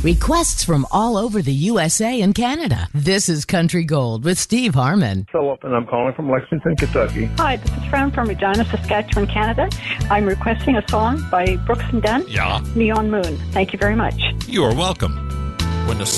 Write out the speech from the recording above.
Requests from all over the USA and Canada. This is Country Gold with Steve Harmon. Philip, and I'm calling from Lexington, Kentucky. Hi, this is Fran from Regina, Saskatchewan, Canada. I'm requesting a song by Brooks and Dunn. Yeah. Neon Moon. Thank you very much. You are welcome. When the